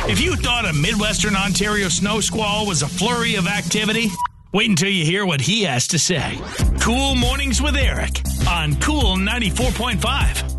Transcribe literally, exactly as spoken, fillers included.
If you thought a Midwestern Ontario snow squall was a flurry of activity, wait until you hear what he has to say. Cool Mornings with Eric on Cool ninety-four point five.